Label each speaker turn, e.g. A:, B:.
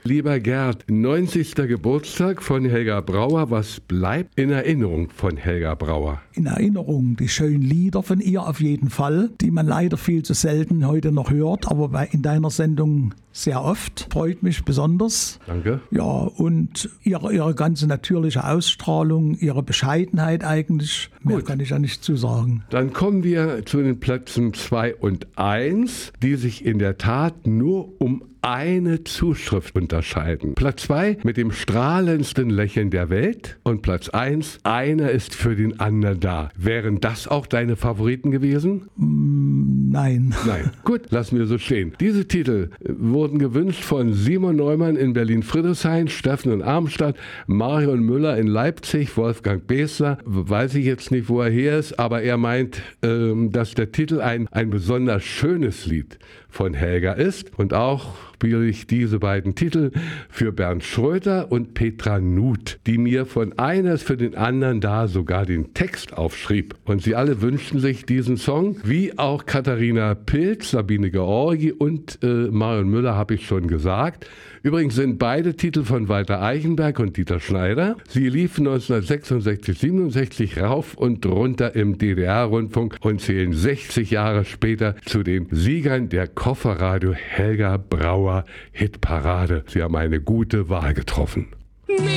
A: Lieber Gerd, 90. Geburtstag von Helga Brauer. Was bleibt in Erinnerung von Helga Brauer?
B: In Erinnerung die schönen Lieder von ihr auf jeden Fall, die man leider viel zu selten heute noch hört, aber in deiner Sendung sehr oft. Freut mich besonders.
A: Danke.
B: Ja, und ihre ganze natürliche Ausstrahlung, ihre Bescheidenheit eigentlich. Mehr kann ich ja nicht zu sagen.
A: Dann kommen wir zu den Plätzen 2 und 1, die sich in der Tat nur um eine Zuschrift unterscheiden. Platz 2 mit dem strahlendsten Lächeln der Welt und Platz 1, einer ist für den anderen da. Wären das auch deine Favoriten gewesen?
B: Nein.
A: Nein. Gut, lassen wir so stehen. Diese Titel wurden gewünscht von Simon Neumann in Berlin-Friedrichshain, Steffen in Armstadt, Marion Müller in Leipzig, Wolfgang Besler, weiß ich jetzt nicht, wo er her ist, aber er meint, dass der Titel ein besonders schönes Lied von Helga ist und auch spiele ich diese beiden Titel für Bernd Schröter und Petra Nuth, die mir von eines für den anderen da sogar den Text aufschrieb. Und sie alle wünschten sich diesen Song, wie auch Katharina Pilz, Sabine Georgi und Marion Müller, habe ich schon gesagt. Übrigens sind beide Titel von Walter Eichenberg und Dieter Schneider. Sie liefen 1966, 67 rauf und runter im DDR-Rundfunk und zählen 60 Jahre später zu den Siegern der Kofferradio Helga Brauer Hitparade. Sie haben eine gute Wahl getroffen.